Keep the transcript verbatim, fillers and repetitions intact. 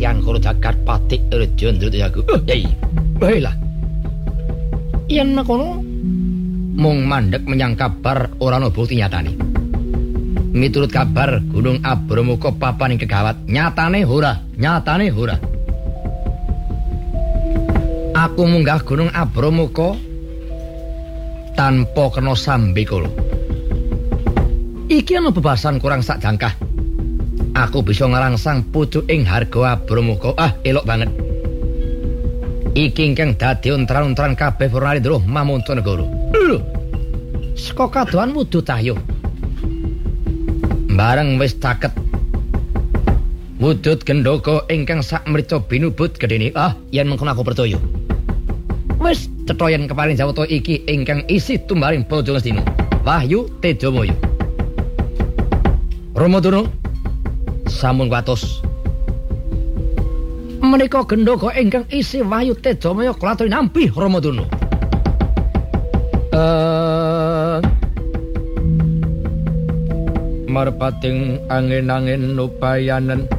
Hyangkara Jakarpati Raja Ndrutayaku. Oh, yai. Baiklah. Yen makono mung mandheg menyang kabar ora ana bukti nyatane. Miturut kabar Gunung Abromuka papaning kegawat, nyatane ora, nyatane ora. Aku munggah Gunung Abromuka tanpa kena sambikala. Iki ana bebasan kurang sak jangkah. Aku bisa ngarangsang pucuk ing harga Abromuka. Ah, elok banget. Iki ingkang dadi ontran-ontran kabeh Purnalendra Mamontonegara. Lho. Saka kadohan wudhu cahya. Bareng wis caket wujud gendaka ingkang sak mrica binubut gedene. Ah, yen mengkono aku percaya. Wis cetha yen keparing Jawata iki ingkang isi tumbaring Praja Ngastina. Wahyu Tejamaya. Ramadana sampun watos. Menika gendaka ingkang isi Wahyu Tejamaya kula aturi nampi Ramadana. Eh marpating angin-angin nupayanen